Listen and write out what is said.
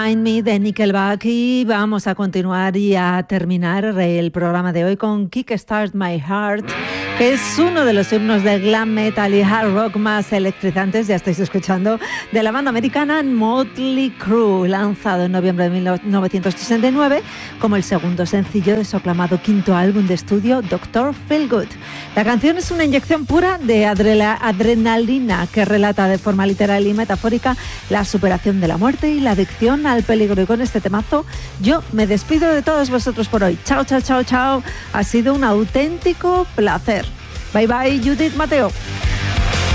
Find Me de Nickelback, y vamos a continuar y a terminar el programa de hoy con Kickstart My Heart, que es uno de los himnos de glam metal y hard rock más electrizantes. Ya estáis escuchando de la banda americana Motley Crue, lanzado en noviembre de 1969 como el segundo sencillo de su aclamado quinto álbum de estudio Dr. Feelgood. La canción es una inyección pura de adrenalina que relata de forma literal y metafórica la superación de la muerte y la adicción al peligro. Y con este temazo yo me despido de todos vosotros por hoy. Chao, chao, chao, chao. Ha sido un auténtico placer. Bye, bye, Judith Mateo.